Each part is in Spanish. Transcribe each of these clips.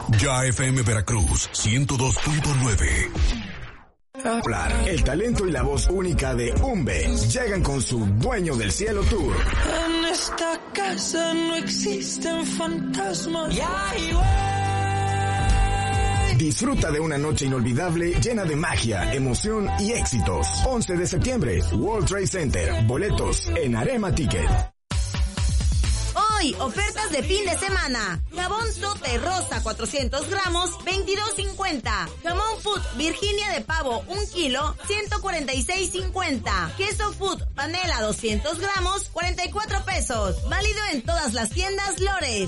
Ya FM Veracruz 102.9. El talento y la voz única de Umbe llegan con su Dueño del Cielo Tour. En esta casa no existen fantasmas. Disfruta de una noche inolvidable llena de magia, emoción y éxitos. 11 de septiembre, World Trade Center. Boletos en Arema Ticket. Hoy, ofertas de fin de semana. Jabón Tote Rosa 400 gramos, 22.50. Jamón Food Virginia de pavo 1 kilo, 146.50. Queso Food Panela 200 gramos, 44 pesos. Válido en todas las tiendas Lores.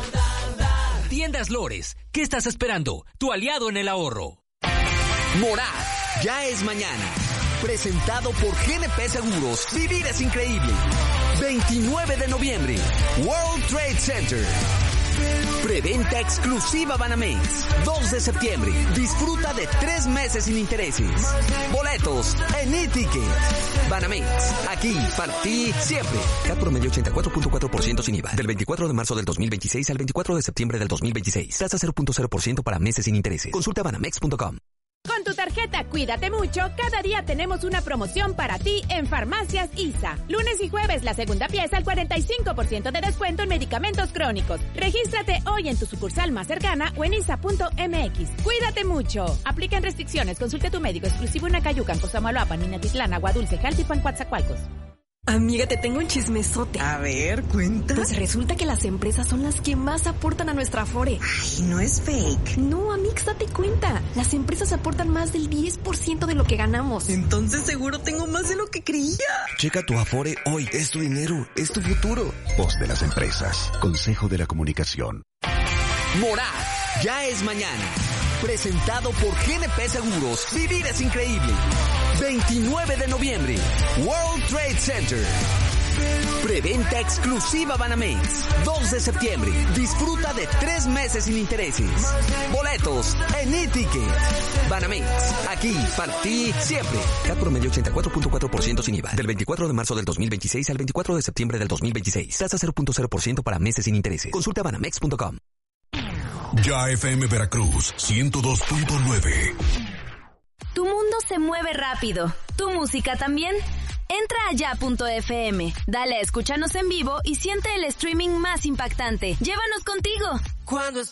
Tiendas Lores, ¿qué estás esperando? Tu aliado en el ahorro. Morad, ya es mañana. Presentado por GNP Seguros. Vivir es increíble. 29 de noviembre, World Trade Center. Preventa exclusiva Banamex. 2 de septiembre, disfruta de 3 meses sin intereses. Boletos en e-ticket. Banamex, aquí para ti siempre. CAT promedio 84.4% sin IVA. Del 24 de marzo del 2026 al 24 de septiembre del 2026. Tasa 0.0% para meses sin intereses. Consulta banamex.com. Con tu tarjeta Cuídate Mucho, cada día tenemos una promoción para ti en Farmacias ISA. Lunes y jueves la segunda pieza al 45% de descuento en medicamentos crónicos. Regístrate hoy en tu sucursal más cercana o en isa.mx. Cuídate mucho. Aplican restricciones. Consulte a tu médico exclusivo en Acayucan, Cosamaloapan, Minatitlán, Agua Dulce, Jaltipan, Coatzacoalcos. Amiga, te tengo un chismesote. A ver, cuenta. Pues resulta que las empresas son las que más aportan a nuestra Afore. Ay, no es fake. No, amix, date cuenta. Las empresas aportan más del 10% de lo que ganamos. Entonces seguro tengo más de lo que creía. Checa tu Afore hoy. Es tu dinero, es tu futuro. Voz de las empresas. Consejo de la Comunicación. Morad, ya es mañana. Presentado por GNP Seguros. Vivir es increíble. 29 de noviembre, World Trade Center. Preventa exclusiva Banamex. 2 de septiembre, disfruta de 3 meses sin intereses. Boletos en e-ticket. Banamex, aquí para ti siempre. CAT promedio 84.4% sin IVA. Del 24 de marzo del 2026 al 24 de septiembre del 2026. Tasa 0.0% para meses sin intereses. Consulta banamex.com. Ya FM Veracruz 102.9. Tu mundo se mueve rápido. ¿Tu música también? Entra a ya.fm, dale a escúchanos en vivo y siente el streaming más impactante. ¡Llévanos contigo! Cuando